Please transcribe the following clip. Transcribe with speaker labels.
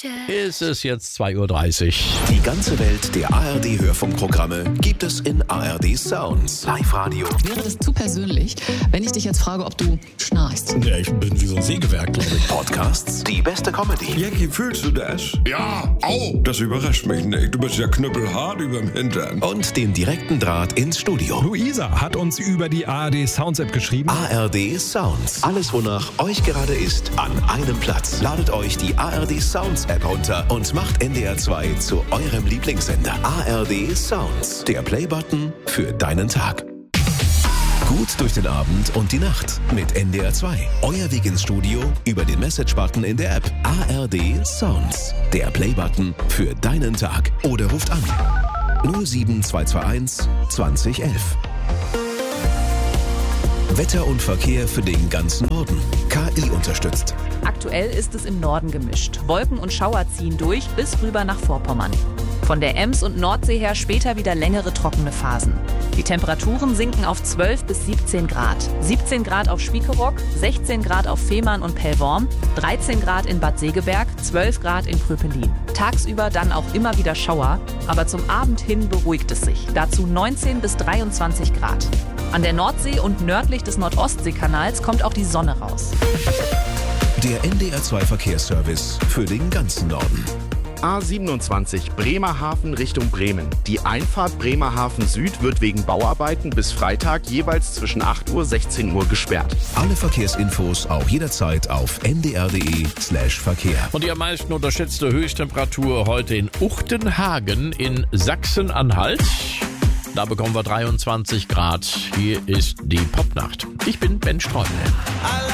Speaker 1: ist es jetzt 2:30 Uhr.
Speaker 2: Die ganze Welt der ARD-Hörfunkprogramme gibt es in ARD Sounds. Live-Radio.
Speaker 3: Wäre das zu persönlich, wenn ich dich jetzt frage, ob du schnarchst?
Speaker 1: Ja, ich bin wie so ein Sägewerk, glaube ich.
Speaker 2: Podcasts, die beste Comedy.
Speaker 4: Jackie, fühlst du das?
Speaker 5: Ja, au!
Speaker 4: Das überrascht mich nicht. Du bist ja knüppelhart überm Hintern.
Speaker 2: Und den direkten Draht ins Studio.
Speaker 6: Luisa hat uns über die ARD Sounds App geschrieben.
Speaker 2: ARD Sounds. Alles, wonach euch gerade ist, an einem Platz. Ladet euch die ARD Sounds App runter und macht NDR 2 zu eurem Lieblingssender. ARD Sounds. Der Playbutton für deinen Tag. Gut durch den Abend und die Nacht mit NDR 2. Euer Weg ins Studio über den Message-Button in der App. ARD Sounds. Der Playbutton für deinen Tag. Oder ruft an 07221 2011. Wetter und Verkehr für den ganzen Norden. KI unterstützt.
Speaker 7: Aktuell ist es im Norden gemischt. Wolken und Schauer ziehen durch bis rüber nach Vorpommern. Von der Ems und Nordsee her später wieder längere trockene Phasen. Die Temperaturen sinken auf 12 bis 17 Grad. 17 Grad auf Spiekeroog, 16 Grad auf Fehmarn und Pellworm, 13 Grad in Bad Segeberg, 12 Grad in Kröpelin. Tagsüber dann auch immer wieder Schauer, aber zum Abend hin beruhigt es sich. Dazu 19 bis 23 Grad. An der Nordsee und nördlich des Nordostseekanals kommt auch die Sonne raus.
Speaker 2: Der NDR 2 Verkehrsservice für den ganzen Norden.
Speaker 8: A27 Bremerhaven Richtung Bremen. Die Einfahrt Bremerhaven Süd wird wegen Bauarbeiten bis Freitag jeweils zwischen 8 Uhr und 16 Uhr gesperrt.
Speaker 2: Alle Verkehrsinfos auch jederzeit auf ndr.de/Verkehr.
Speaker 1: Und die am meisten unterschätzte Höchsttemperatur heute in Uchtenhagen in Sachsen-Anhalt. Da bekommen wir 23 Grad. Hier ist die Popnacht. Ich bin Ben Streumel.